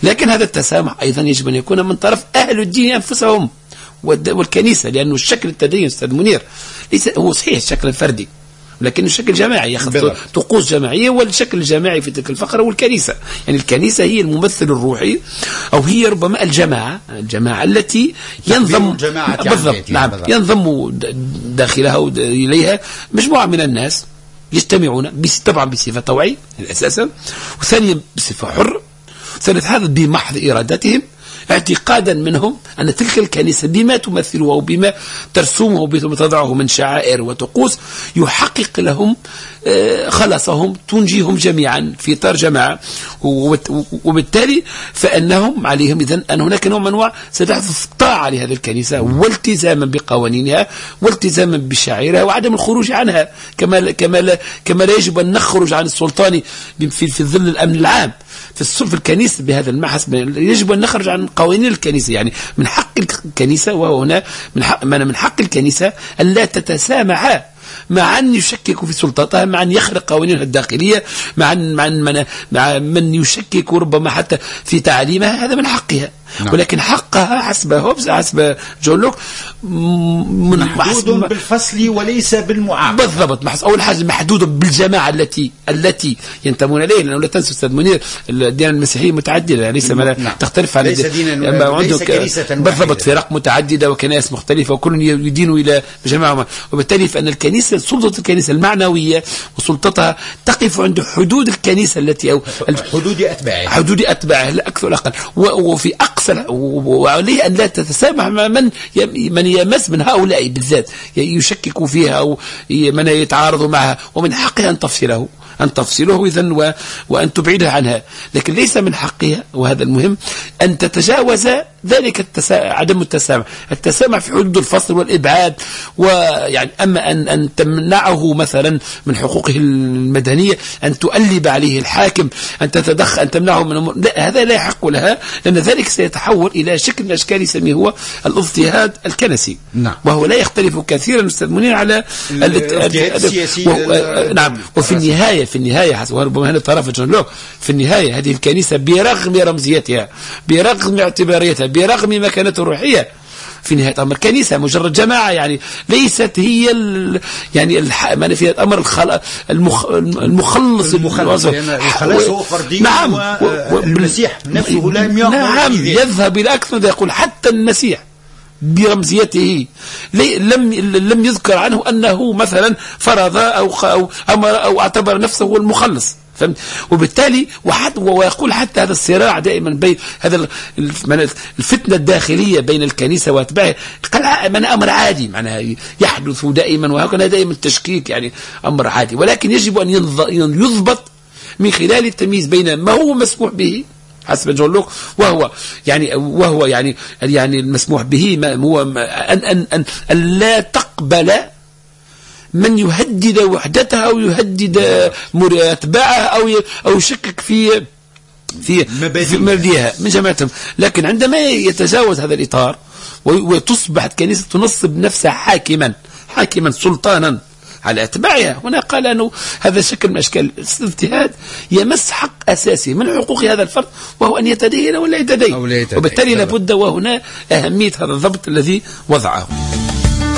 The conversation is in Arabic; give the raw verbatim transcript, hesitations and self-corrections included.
لكن هذا التسامح أيضا يجب أن يكون من طرف أهل الدين أنفسهم والكنيسة، لأنه الشكل التدين أستاذ منير ليس هو صحيح الشكل الفردي، لكن الشكل الجماعي ياخذ طقوس جماعية، والشكل الجماعي في تلك الفقرة والكنيسة. يعني الكنيسة هي الممثل الروحي، أو هي ربما الجماعة الجماعة التي ينضم بالضبط نعم ينضم داخلها إليها مجموعة من الناس يجتمعون طبعا بصفة طوعية أساسا، وثانيا بصفة حر، ثالث هذا بمحض إرادتهم، اعتقادا منهم أن تلك الكنيسة بما تمثله وبما ترسمه وبما تضعه من شعائر وطقوس يحقق لهم خلاصهم، تنجيهم جميعا في إطار جماعة. وبالتالي فإنهم عليهم إذن أن هناك نوع من أنواع ستحدث طاعة لهذه الكنيسة، والتزاما بقوانينها والتزاما بشعائرها وعدم الخروج عنها، كما كما لا كما لا يجب أن نخرج عن السلطان في في ظل الأمن العام. في في الكنيسة بهذا المحسب يجب أن نخرج عن قوانين الكنيسة. يعني من حق الكنيسة، وهنا من حق من حق الكنيسة أن لا تتسامح مع أن يشكك في سلطتها، مع أن يخرق قوانينها الداخلية، مع أن مع من, مع من يشكك ربما حتى في تعليمها، هذا من حقها. نعم. ولكن حقها حسب هوبز حسب جون لوك محدود بالفصل وليس بالمعاقبة. بالضبط. أول حاجة محدود بالجماعة التي التي ينتمون إليه، لأنه لا تنسوا أستاذ منير الديانة المسيحية متعددة، يعني ليس نعم. تختلف عن ليس دينا ليس كنيسة بالضبط، فرق متعددة وكنائس مختلفة وكل يدين إلى جماعة، وبالتالي فإن الكنيسة سلطة الكنيسة المعنوية وسلطتها تقف عند حدود الكنيسة التي أو حدود أتباعها حدود أتباعها لا أكثر ولا أقل، وفي أقصى وعليه أن لا تتسامح مع من من يمس من هؤلاء بالذات يشكك فيها أو من يتعارض معها، ومن حقها أن تفصله أن تفصله إذن وأن تبعدها عنها. لكن ليس من حقها، وهذا المهم، أن تتجاوز ذلك التسا... عدم التسامح التسامح في حدود الفصل والإبعاد، ويعني أما أن, أن تمنعه مثلا من حقوقه المدنية، أن تؤلب عليه الحاكم، أن تتدخل، أن تمنعه من لا، هذا لا يحق لها، لأن ذلك سيتحول إلى شكل من أشكال يسميه هو الاضطهاد الكنسي. نعم. وهو لا يختلف كثيرا أستاذ منير على الاضطهاد السياسي. و... نعم. وفي النهاية في النهاية حسب ربما هنا طرف جون لوك، في النهاية هذه الكنيسة برغم رمزيتها، برغم اعتباريتها، برغم مكانتها الروحية، في نهاية الأمر كنيسة مجرد جماعة، يعني ليست هي ال يعني ما فيها الأمر الخل... المخ... المخلص المخلص الخلاص هو فردي. نعم. والمسيح نفسه لم يأمر. نعم. يذهب إلى أكثر، يقول حتى المسيح برمزيته لم لم يذكر عنه أنه مثلا فرض أو أو أمر أو اعتبر نفسه هو المخلص. فهمت؟ وبالتالي وحتى ويقول حتى هذا الصراع دائما بين هذا الفتنة الداخلية بين الكنيسة واتباعها من أمر عادي، معناها يحدث دائما، وهكذا دائما التشكيك يعني أمر عادي، ولكن يجب أن يضبط من خلال التمييز بين ما هو مسموح به حسب جون لوك، وهو يعني وهو يعني يعني المسموح به ما هو أن أن أن, أن لا تقبل من يهدد وحدتها أو يهدد أتباعها أو أو يشكك في في مبادئها من جماعتهم. لكن عندما يتجاوز هذا الإطار وتصبح الكنيسة تنصب نفسها حاكما حاكما سلطانا على أتباعها، هنا قال أنه هذا شكل من أشكال الاضطهاد يمس حق أساسي من حقوق هذا الفرد، وهو أن يتدين ولا يتدين، وبالتالي لابد، وهنا أهمية هذا الضبط الذي وضعه.